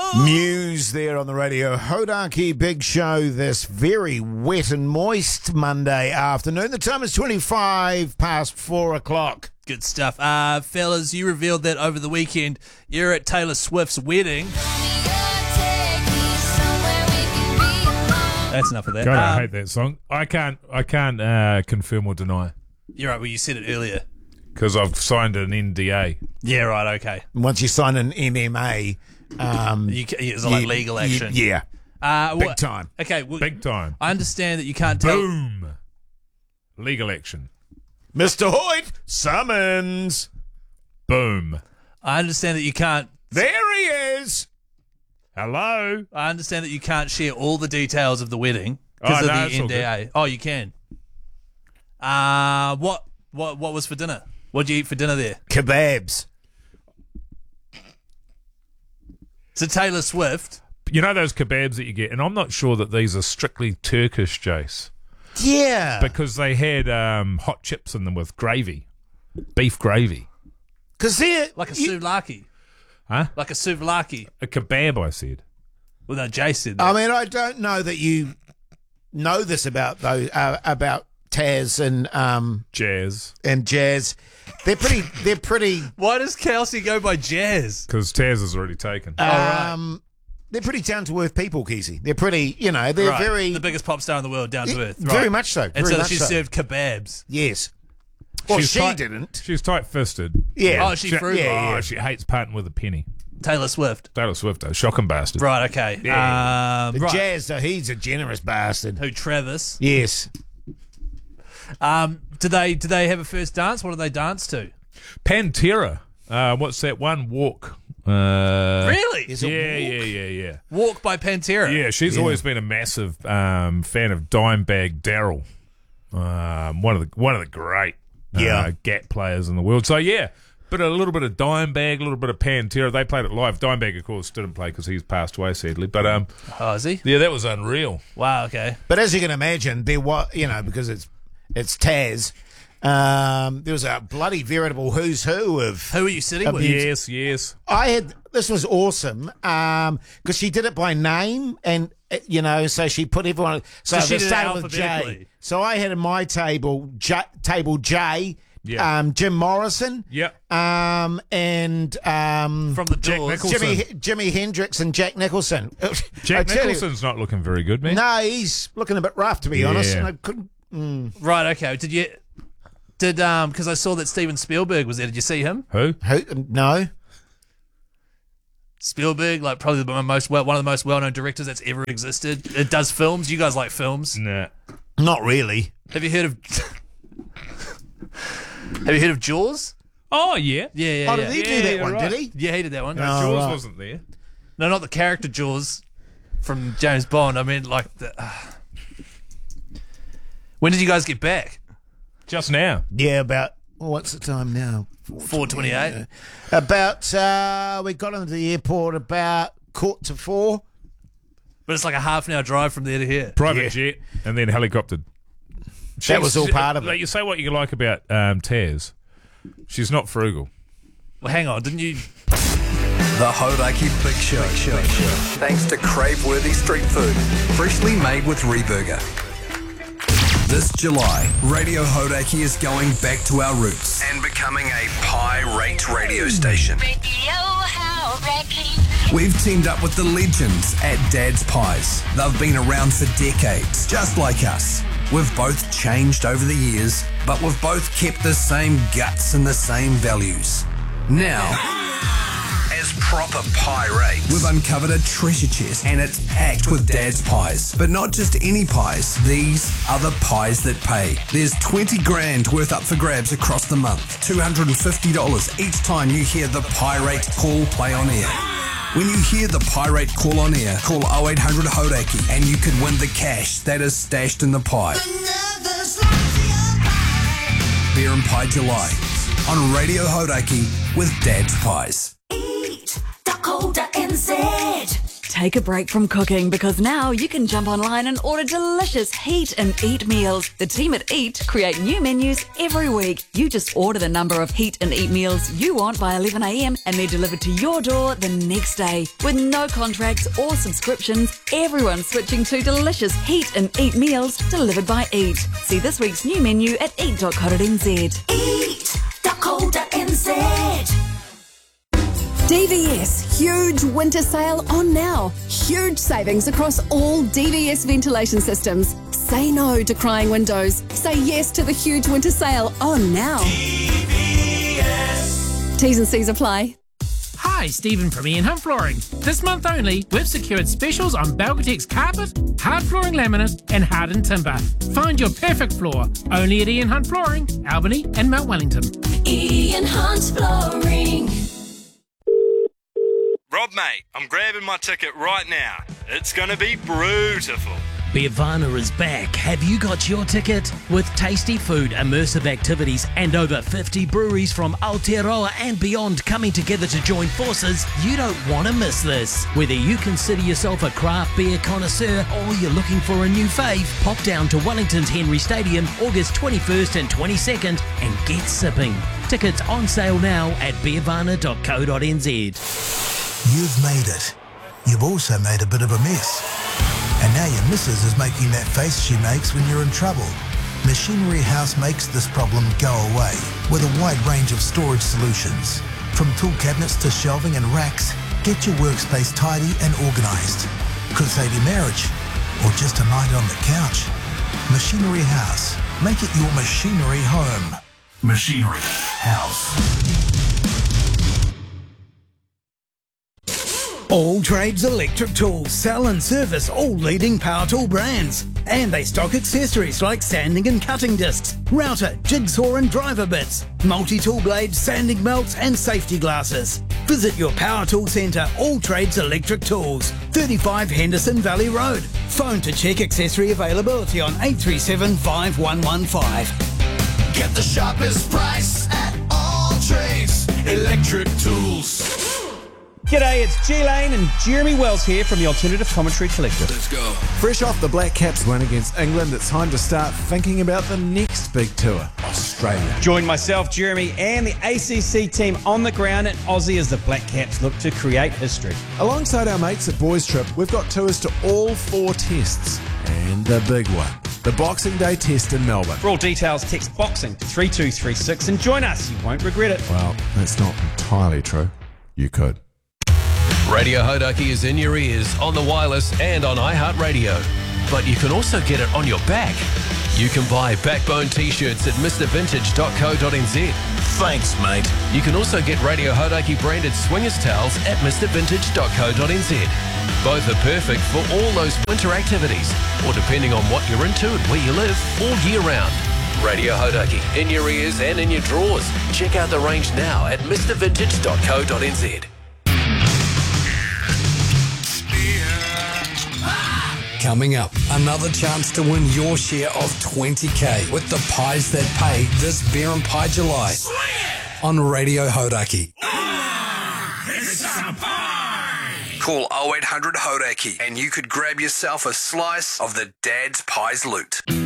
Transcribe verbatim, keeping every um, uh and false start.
Muse there on the radio. Hodaki Big Show this very wet and moist Monday afternoon. The time is twenty-five past four o'clock. Good stuff. Uh, fellas, you revealed that over the weekend you're at Taylor Swift's wedding. That's enough of that. God, I Um, hate that song. I can't I can't uh, confirm or deny You're right, well, you said it earlier. because I've signed an N D A. Yeah, right, okay. Once you sign an M M A, um, You, ca- it's like you- legal you- action. yeah, Uh, big well, time. Okay, well, Big time. I understand that you can't tell. Boom. Legal action. Mister Hoyt, summons. Boom. I understand that you can't. There he is. Hello. I understand that you can't share all the details of the wedding because Oh, of no, the it's all N D A. Oh, you can. Uh, what what what was for dinner? What did you eat for dinner there? Kebabs. So Taylor Swift. You know those kebabs that you get, and I'm not sure that these are strictly Turkish, Jace, Yeah, because they had um, hot chips in them with gravy, beef gravy. because they're Like a you- souvlaki. Huh? Like a souvlaki. A kebab, I said. Well, no, Jay said that. I mean, I don't know that you know this about those uh, about Taz and um Jazz. and Jazz. They're pretty. They're pretty. Why does Kelsey go by Jazz? Because Taz is already taken. right. Um, they're pretty down to earth people, Kesey. They're pretty. You know, they're Right. very, The biggest pop star in the world, down to earth. very Right. much so. And very so much she so. served kebabs. Yes. Well, She's she tight- didn't. She's tight-fisted. Yeah. Oh, she frugal. yeah, Oh, yeah. she hates parting with a penny. Taylor Swift. Taylor Swift, though. Shocking bastard. Right, okay. Yeah. Um, But right. Jazz, though, he's a generous bastard. Who, Travis? Yes. Um, do they do they have a first dance? What do they dance to? Pantera. Uh, what's that one? Walk. Uh, Really? Is it Yeah, walk? yeah, yeah, yeah. Walk by Pantera. Yeah, she's Yeah. always been a massive um, fan of Dimebag Darrell, um, one of the one of the great uh, Yeah. Gap players in the world. So yeah, but a little bit of Dimebag, a little bit of Pantera. They played it live. Dimebag, of course, didn't play because he's passed away sadly. But um, Oh, is he? yeah, that was unreal. Wow, okay. But as you can imagine, there was, you know, because it's it's Taz. Um, there was a bloody veritable who's who of. Who are you sitting Um, with? Yes, yes. I had this was awesome because she did it by name, and uh, you know, so she put everyone. So, So she they did it started with J. alphabetically. So I had in my table J, table J, Yeah. um, Jim Morrison, Yep. um, and um, From the Jack Doors. Nicholson. Jimmy Jimmy Hendrix and Jack Nicholson. I Jack tell you- Nicholson's not looking very good, man. no, he's looking a bit rough to be honest. Yeah. And I couldn't. Right, okay. Did you... Did, um, because I saw that Steven Spielberg was there. Did you see him? Who? Who, no. Spielberg, like probably the most well, one of the most well-known directors that's ever existed. It does films. You guys like films. Nah. Not really. Have you heard of... Have you heard of Jaws? Oh yeah. Yeah, yeah, Oh, yeah. did he Yeah, do that you're one? right. Did he? Yeah, he did that one. No. No, Oh, Jaws right. wasn't there. not the character Jaws from James Bond. I mean, like... The, uh. When did you guys get back? Just now. Yeah, about what's the time now? four twenty-eight. About uh, we got into the airport about quarter to four. But it's like a half an hour drive from there to here. Private Yeah. jet and then helicoptered. That was all She's- part of like, it. You say what you like about um, Taz. She's not frugal. Well, hang on. Didn't you... The Hodaki Big Show. Show. Thanks to crave-worthy street food, freshly made with Reburger. This July, Radio Hodaki is going back to our roots and becoming a pie-rate radio station. Radio Hodaki. We've teamed up with the legends at Dad's Pies. They've been around for decades, just like us. We've both changed over the years, but we've both kept the same guts and the same values. Now, as proper pie rates, we've uncovered a treasure chest and it's packed with Dad's Pies. But not just any pies, these are the pies that pay. There's twenty grand worth up for grabs across the month, two hundred fifty dollars each time you hear the pie rate call play on air. When you hear the Pirate call on air, call oh eight hundred Hodaki and you could win the cash that is stashed in the pie. Beer and Pie July on Radio Hodaki with Dad's Pies. Eat Dakota N Z. take a break from cooking because now you can jump online and order delicious Heat and Eat meals. The team at Eat create new menus every week. You just order the number of Heat and Eat meals you want by eleven a.m. and they're delivered to your door the next day. With no contracts or subscriptions, everyone's switching to delicious Heat and Eat meals delivered by Eat. See this week's new menu at eat dot co dot n z. eat dot co dot n z. D V S, huge winter sale on now. Huge savings across all D V S ventilation systems. Say no to crying windows. Say yes to the huge winter sale on now. D V S. T's and C's apply. Hi, Stephen from Ian Hunt Flooring. This month only, we've secured specials on Belgatex carpet, hard flooring laminate and hardened timber. Find your perfect floor only at Ian Hunt Flooring, Albany and Mount Wellington. Ian Hunt Flooring. Rob, mate, I'm grabbing my ticket right now. It's going to be beautiful. Beervana is back. Have you got your ticket? With tasty food, immersive activities, and over fifty breweries from Aotearoa and beyond coming together to join forces, you don't want to miss this. Whether you consider yourself a craft beer connoisseur or you're looking for a new fave, pop down to Wellington's Henry Stadium August twenty-first and twenty-second and get sipping. Tickets on sale now at beervana dot co dot n z. You've made it. You've also made a bit of a mess. And now your missus is making that face she makes when you're in trouble. Machinery House makes this problem go away with a wide range of storage solutions. From tool cabinets to shelving and racks, get your workspace tidy and organised. Could save your marriage or just a night on the couch. Machinery House. Make it your machinery home. Machinery House. All Trades Electric Tools sell and service all leading power tool brands. And they stock accessories like sanding and cutting discs, router, jigsaw and driver bits, multi-tool blades, sanding belts and safety glasses. Visit your power tool centre, All Trades Electric Tools, thirty-five Henderson Valley Road. Phone to check accessory availability on eight three seven, five one one five. Get the sharpest price at All Trades Electric Tools. G'day, it's G Lane and Jeremy Wells here from the Alternative Commentary Collective. Let's go. Fresh off the Black Caps win against England, it's time to start thinking about the next big tour, Australia. Join myself, Jeremy, and the A C C team on the ground in Aussie as the Black Caps look to create history. Alongside our mates at Boys Trip, we've got tours to all four tests. And the big one, the Boxing Day test in Melbourne. For all details, text BOXING to three two three six and join us. You won't regret it. Well, that's not entirely true. You could. Radio Hodaki is in your ears, on the wireless and on iHeartRadio. But you can also get it on your back. You can buy Backbone t-shirts at mister vintage dot co dot n z. Thanks, mate. You can also get Radio Hodaki branded swingers towels at mister vintage dot co dot n z. Both are perfect for all those winter activities, or depending on what you're into and where you live, all year round. Radio Hodaki, in your ears and in your drawers. Check out the range now at mister vintage dot co dot n z. Coming up, another chance to win your share of twenty K with the pies that pay this Beer and Pie July on Radio Hodaki. It's a pie! Call oh eight hundred Hodaki and you could grab yourself a slice of the Dad's Pies loot.